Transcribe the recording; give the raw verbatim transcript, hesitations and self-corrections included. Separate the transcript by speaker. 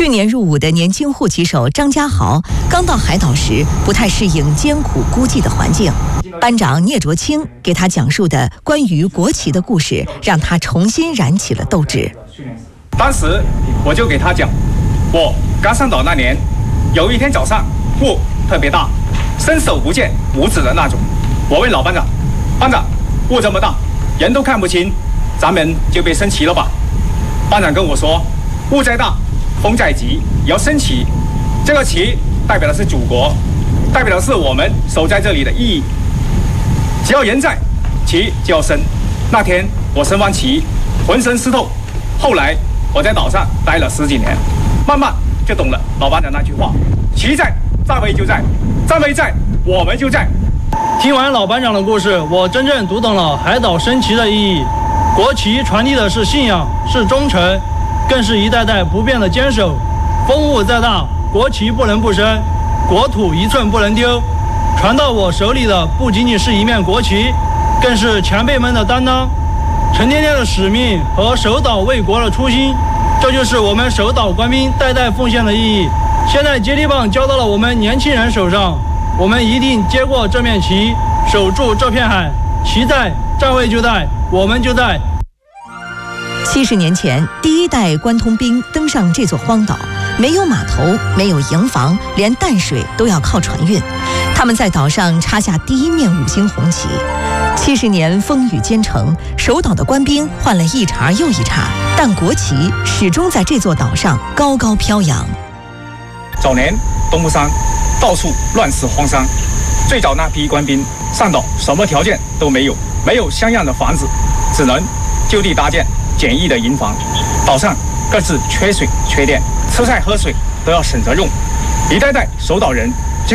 Speaker 1: 去年入伍的年轻护旗手张家豪刚到海岛时，不太适应艰苦孤寂的环境。班长聂卓清给他讲述的关于国旗的故事，让他重新燃起了斗志。
Speaker 2: 当时我就给他讲，我刚上岛那年，有一天早上雾特别大，伸手不见五指的那种。我问老班长，班长，雾这么大，人都看不清，咱们就别升旗了吧？班长跟我说，雾再大，风再急，也要升旗。这个旗代表的是祖国，代表的是我们守在这里的意义。只要人在，旗就要升。那天我升完旗，浑身湿透。后来我在岛上待了十几年，慢慢就懂了老班长那句话：旗在，站位就在；站位在，我们就在。
Speaker 3: 听完老班长的故事，我真正读懂了海岛升旗的意义。国旗传递的是信仰，是忠诚，更是一代代不变的坚守。风雾再大，国旗不能不升，国土一寸不能丢。传到我手里的不仅仅是一面国旗，更是前辈们的担当，沉甸甸的使命和守岛卫国的初心。这就是我们守岛官兵代代奉献的意义。现在接力棒交到了我们年轻人手上，我们一定接过这面旗，守住这片海。旗在，站位就在，我们就在。
Speaker 1: 七十年前，第一代关通兵登上这座荒岛，没有码头，没有营房，连淡水都要靠船运。他们在岛上插下第一面五星红旗。七十年风雨兼程，守岛的官兵换了一茬又一茬，但国旗始终在这座岛上高高飘扬。
Speaker 2: 早年东部山到处乱石荒山，最早那批官兵上岛什么条件都没有，没有像样的房子，只能就地搭建简易的营房。岛上更是缺水缺电，吃菜喝水都要省着用。一代代守岛人